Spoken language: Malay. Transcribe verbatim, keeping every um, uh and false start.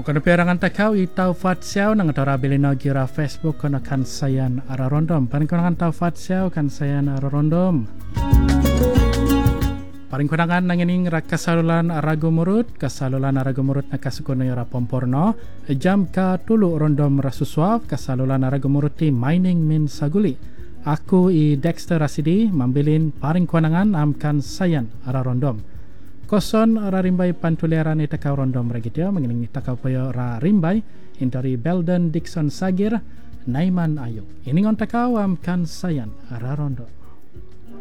kono perangan takau i tau fat siau nang tora bilino gira Facebook kono kan sayan ara rondom. Paling konangan tau fat siau kan sayan ara rondom. Paling konangan nang ining ra kasalulan arago murut, kasalulan arago murut na kasukono yora pomporno. Jam ka tulu rondom rasuswaf, kasalulan arago murut ti mining min saguli. Aku i Dexter Rasidi mambilin paling konangan am kan sayan ara rondom. Koson ra rimbay pantuleran ita ka rondom ragityo mengining ita ka payo ra rimbay intari Belden Dixon Sagir Naiman Ayo. Iningon takaw am kan sayan ra rondom.